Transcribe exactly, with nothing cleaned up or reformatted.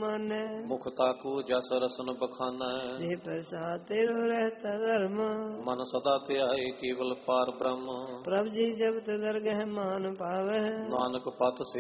माने। मुख ताकू जस रसन बखाना। ते प्रसाद तेरो रहता धर्म। मन सदा ध्याए केवल पार ब्रह्म। प्रभ जी जब दरगह मान पावे। नानक पत